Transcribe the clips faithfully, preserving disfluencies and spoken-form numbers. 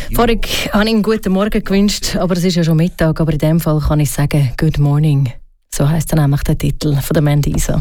Vorhin habe ich einen guten Morgen gewünscht, aber es ist ja schon Mittag. Aber in dem Fall kann ich sagen, Good Morning. So heisst dann nämlich der Titel von der Mandisa.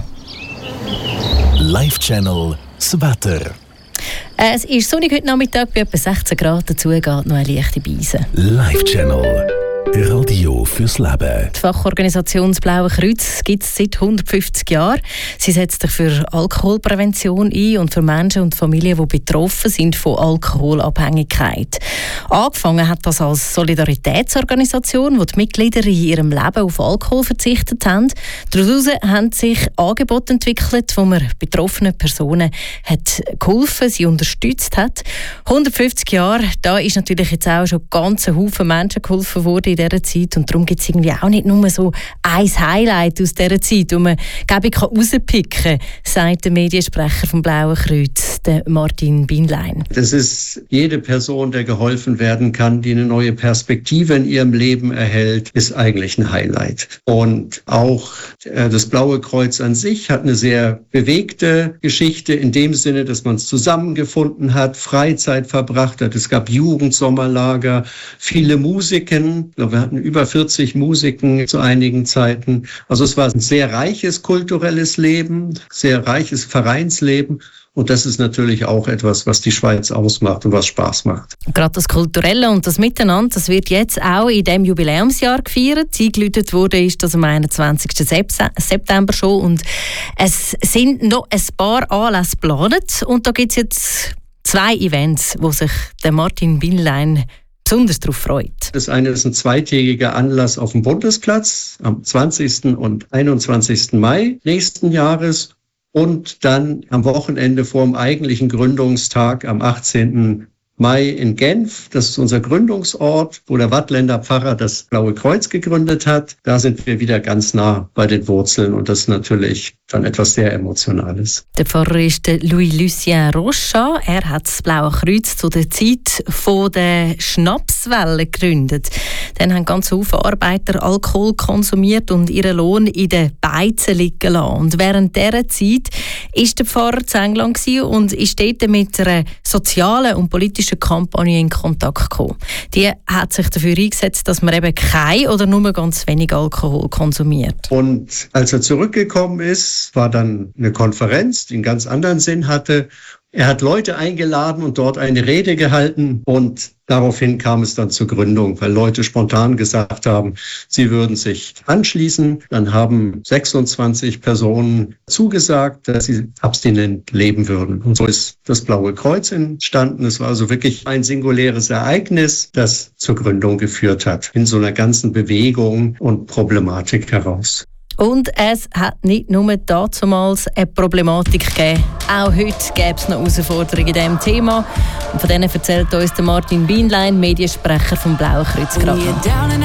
Live Channel, das Wetter. Äh, es ist sonnig heute Nachmittag, bei etwa sechzehn Grad. Dazu geht noch eine leichte Beise. Live Channel, Radio fürs Leben. Die Fachorganisation Das Blaue Kreuz gibt es seit hundertfünfzig Jahren. Sie setzt sich für Alkoholprävention ein und für Menschen und Familien, die betroffen sind von Alkoholabhängigkeit. Angefangen hat das als Solidaritätsorganisation, wo die Mitglieder in ihrem Leben auf Alkohol verzichtet haben. Daraus haben sich Angebote entwickelt, wo man betroffenen Personen hat geholfen, sie unterstützt hat. hundertfünfzig Jahre, da ist natürlich jetzt auch schon ganz ein Haufen Menschen geholfen worden in dieser Zeit, und darum gibt es irgendwie auch nicht nur so ein Highlight aus dieser Zeit, wo man glaube ich rauspicken kann, sagt der Mediensprecher vom Blauen Kreuz, der Martin Binlein. Das ist jede Person, der geholfen werden kann, die eine neue Perspektive in ihrem Leben erhält, ist eigentlich ein Highlight. Und auch äh, das Blaue Kreuz an sich hat eine sehr bewegte Geschichte in dem Sinne, dass man es zusammengefunden hat, Freizeit verbracht hat. Es gab Jugendsommerlager, viele Musiken. Ich glaube, wir hatten über vierzig Musiken zu einigen Zeiten. Also es war ein sehr reiches kulturelles Leben, sehr reiches Vereinsleben. Und das ist natürlich auch etwas, was die Schweiz ausmacht und was Spaß macht. Gerade das Kulturelle und das Miteinander, das wird jetzt auch in diesem Jubiläumsjahr gefeiert. Eingeläutet wurde ist das am einundzwanzigsten September schon. Und es sind noch ein paar Anlässe geplant. Und da gibt es jetzt zwei Events, wo sich der Martin Binlein besonders darauf freut. Das eine ist ein zweitägiger Anlass auf dem Bundesplatz am zwanzigsten und einundzwanzigsten Mai nächsten Jahres. Und dann am Wochenende vor dem eigentlichen Gründungstag am achtzehnten Mai in Genf. Das ist unser Gründungsort, wo der Waadtländer Pfarrer das Blaue Kreuz gegründet hat. Da sind wir wieder ganz nah bei den Wurzeln, und das ist natürlich dann etwas sehr Emotionales. Der Pfarrer ist Louis-Lucien Rochat. Er hat das Blaue Kreuz zu der Zeit von der Schnapswelle gegründet. Dann haben ganz viele Arbeiter Alkohol konsumiert und ihren Lohn in den Beizen liegen lassen. Und während dieser Zeit war der Pfarrer in England und ist dort mit einer sozialen und politischen Kampagne in Kontakt gekommen. Die hat sich dafür eingesetzt, dass man eben kein oder nur ganz wenig Alkohol konsumiert. Und als er zurückgekommen ist, war dann eine Konferenz, die einen ganz anderen Sinn hatte. Er hat Leute eingeladen und dort eine Rede gehalten, und daraufhin kam es dann zur Gründung, weil Leute spontan gesagt haben, sie würden sich anschließen. Dann haben sechsundzwanzig Personen zugesagt, dass sie abstinent leben würden. Und so ist das Blaue Kreuz entstanden. Es war also wirklich ein singuläres Ereignis, das zur Gründung geführt hat, in so einer ganzen Bewegung und Problematik heraus. Und es hat nicht nur damals eine Problematik gegeben. Auch heute gäbe es noch Herausforderungen in diesem Thema. Und von denen erzählt uns der Martin Binlein, Mediensprecher vom Blauen Kreuz, gerade.